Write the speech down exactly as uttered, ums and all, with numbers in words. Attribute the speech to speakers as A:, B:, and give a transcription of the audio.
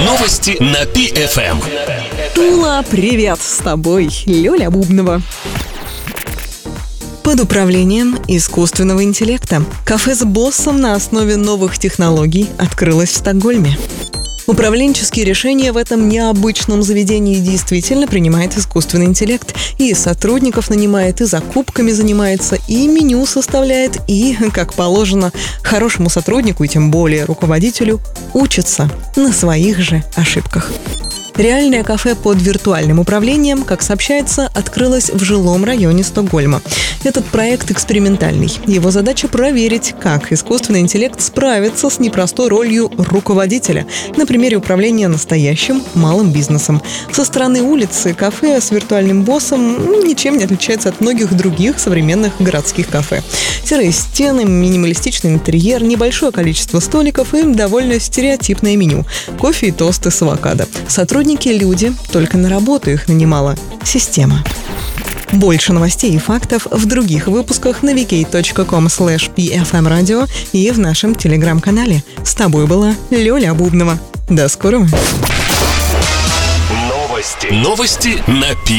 A: Новости на Пи Эф Эм.
B: Тула, привет! С тобой Лёля Бубнова. Под управлением искусственного интеллекта кафе с боссом на основе новых технологий открылось в Стокгольме. Управленческие решения в этом необычном заведении действительно принимает искусственный интеллект. И сотрудников нанимает, и закупками занимается, и меню составляет, и, как положено, хорошему сотруднику, и тем более руководителю, учится на своих же ошибках. Реальное кафе под виртуальным управлением, как сообщается, открылось в жилом районе Стокгольма. Этот проект экспериментальный. Его задача проверить, как искусственный интеллект справится с непростой ролью руководителя на примере управления настоящим малым бизнесом. Со стороны улицы кафе с виртуальным боссом ничем не отличается от многих других современных городских кафе. Серые стены, минималистичный интерьер, небольшое количество столиков и довольно стереотипное меню. Кофе и тосты с авокадо. Сотрудники – люди, только на работу их нанимала система. Больше новостей и фактов в других выпусках на ви кей точка ком слэш пи эф эм радио и в нашем телеграм-канале. С тобой была Лёля Бубнова. До скорого.
A: Новости. Новости на Пи